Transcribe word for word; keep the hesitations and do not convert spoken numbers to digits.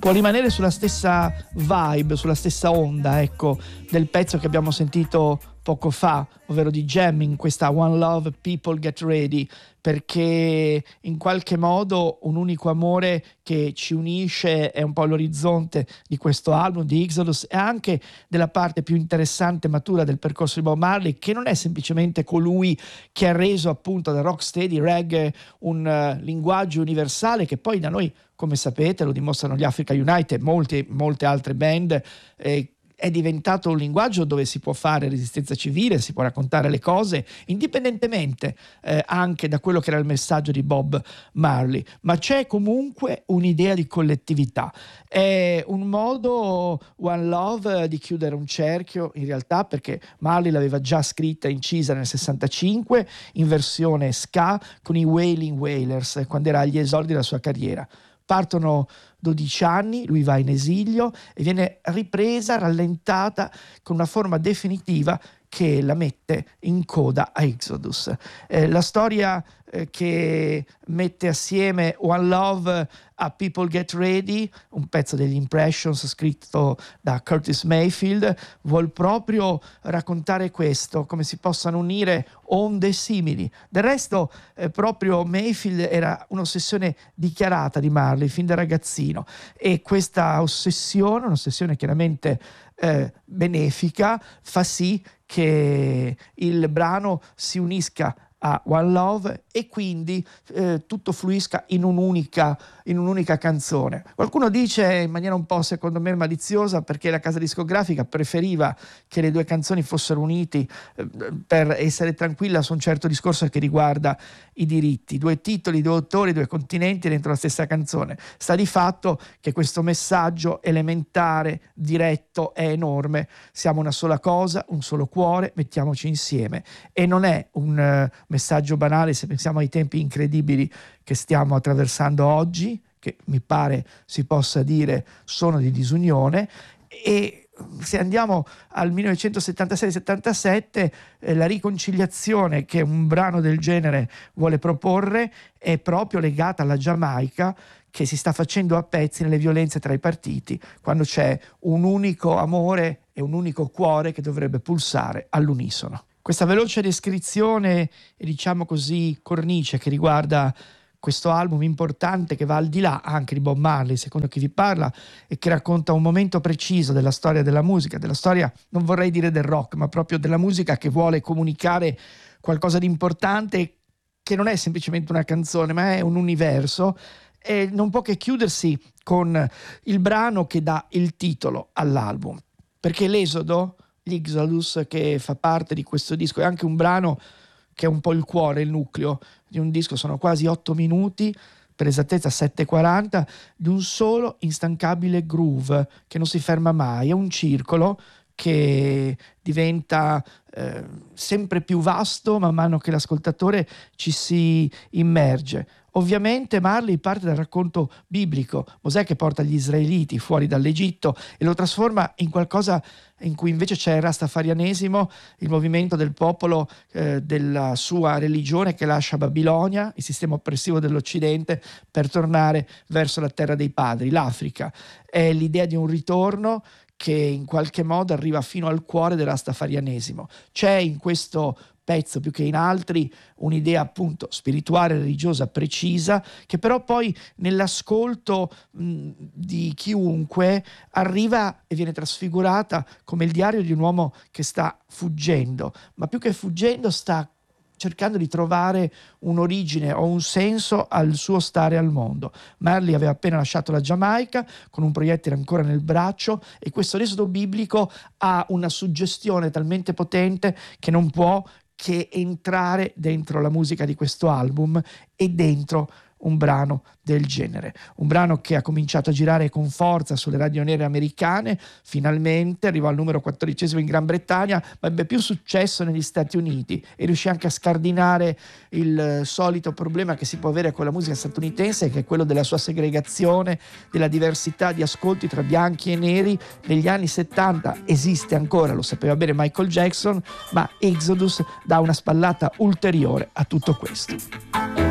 può rimanere sulla stessa vibe, sulla stessa onda, ecco, del pezzo che abbiamo sentito poco fa, ovvero di Jamming, questa One Love, People Get Ready, perché in qualche modo un unico amore che ci unisce è un po' l'orizzonte di questo album di Exodus e anche della parte più interessante e matura del percorso di Bob Marley, che non è semplicemente colui che ha reso appunto dal rocksteady reggae un uh, linguaggio universale che poi da noi, come sapete, lo dimostrano gli Africa United e molte, molte altre band, eh, è diventato un linguaggio dove si può fare resistenza civile, si può raccontare le cose indipendentemente eh, anche da quello che era il messaggio di Bob Marley, ma c'è comunque un'idea di collettività, è un modo, One Love, di chiudere un cerchio in realtà, perché Marley l'aveva già scritta e incisa nel sessantacinque in versione ska con i Wailing Wailers quando era agli esordi della sua carriera. Partono dodici anni, lui va in esilio e viene ripresa, rallentata con una forma definitiva che la mette in coda a Exodus. Eh, la storia eh, che mette assieme One Love a People Get Ready, un pezzo degli Impressions scritto da Curtis Mayfield, vuol proprio raccontare questo, come si possano unire onde simili. Del resto eh, proprio Mayfield era un'ossessione dichiarata di Marley fin da ragazzino, e questa ossessione, un'ossessione chiaramente eh, benefica, fa sì che il brano si unisca a One Love e quindi eh, tutto fluisca in un'unica, in un'unica canzone. Qualcuno dice in maniera un po' secondo me maliziosa perché la casa discografica preferiva che le due canzoni fossero uniti eh, per essere tranquilla su un certo discorso che riguarda i diritti, due titoli, due autori, due continenti dentro la stessa canzone. Sta di fatto che questo messaggio elementare, diretto, è enorme: siamo una sola cosa, un solo cuore, mettiamoci insieme. E non è un uh, messaggio banale se pensiamo ai tempi incredibili che stiamo attraversando oggi, che mi pare si possa dire sono di disunione. E se andiamo al millenovecentosettantasei settantasette, eh, la riconciliazione che un brano del genere vuole proporre è proprio legata alla Giamaica, che si sta facendo a pezzi nelle violenze tra i partiti, quando c'è un unico amore e un unico cuore che dovrebbe pulsare all'unisono. Questa veloce descrizione e diciamo così cornice che riguarda questo album importante, che va al di là anche di Bob Marley, secondo chi vi parla, e che racconta un momento preciso della storia della musica, della storia, non vorrei dire del rock, ma proprio della musica, che vuole comunicare qualcosa di importante, che non è semplicemente una canzone, ma è un universo, e non può che chiudersi con il brano che dà il titolo all'album, perché l'Esodo, l'Exodus, che fa parte di questo disco, è anche un brano che è un po' il cuore, il nucleo di un disco. Sono quasi otto minuti, per esattezza sette e quaranta, di un solo instancabile groove che non si ferma mai. È un circolo che diventa eh, sempre più vasto man mano che l'ascoltatore ci si immerge. Ovviamente Marley parte dal racconto biblico, Mosè che porta gli israeliti fuori dall'Egitto e lo trasforma in qualcosa in cui invece c'è il rastafarianesimo, il movimento del popolo eh, della sua religione che lascia Babilonia, il sistema oppressivo dell'Occidente, per tornare verso la terra dei padri, l'Africa. È l'idea di un ritorno che in qualche modo arriva fino al cuore del rastafarianesimo. C'è in questo pezzo più che in altri un'idea appunto spirituale, religiosa precisa, che però poi nell'ascolto mh, di chiunque arriva e viene trasfigurata come il diario di un uomo che sta fuggendo, ma più che fuggendo sta cercando di trovare un'origine o un senso al suo stare al mondo. Marley aveva appena lasciato la Giamaica con un proiettile ancora nel braccio, e questo esodo biblico ha una suggestione talmente potente che non può che entrare dentro la musica di questo album e dentro un brano del genere, un brano che ha cominciato a girare con forza sulle radio nere americane, finalmente arrivò al numero quattordicesimo in Gran Bretagna, ma ebbe più successo negli Stati Uniti e riuscì anche a scardinare il solito problema che si può avere con la musica statunitense, che è quello della sua segregazione, della diversità di ascolti tra bianchi e neri. Negli anni settanta esiste ancora, lo sapeva bene Michael Jackson, ma Exodus dà una spallata ulteriore a tutto questo.